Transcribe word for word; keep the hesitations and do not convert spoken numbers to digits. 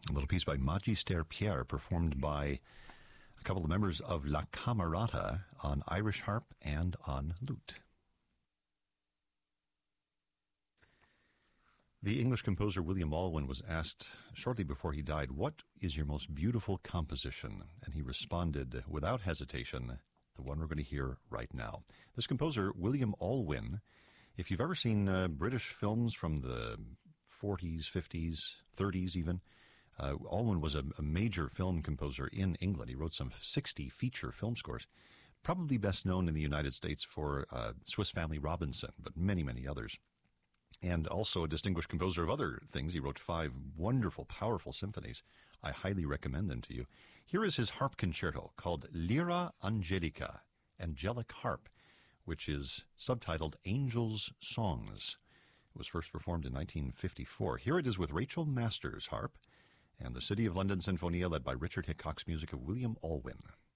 A little piece by Magister Pierre, performed by a couple of members of La Camerata on Irish harp and on lute. The English composer William Alwyn was asked shortly before he died, "What is your most beautiful composition?" And he responded without hesitation, the one we're going to hear right now. This composer, William Alwyn, if you've ever seen uh, British films from the forties, fifties, thirties even, uh, Alwyn was a, a major film composer in England. He wrote some sixty feature film scores, probably best known in the United States for uh, Swiss Family Robinson, but many, many others. And also a distinguished composer of other things. He wrote five wonderful, powerful symphonies. I highly recommend them to you. Here is his harp concerto called Lyra Angelica, Angelic Harp, which is subtitled Angels' Songs. It was first performed in nineteen fifty-four. Here it is with Rachel Masters harp and the City of London Sinfonia, led by Richard Hickok's music of William Alwyn.